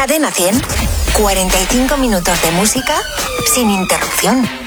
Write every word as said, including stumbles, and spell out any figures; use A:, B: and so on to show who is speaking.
A: Cadena cien. cuarenta y cinco minutos de música sin interrupción.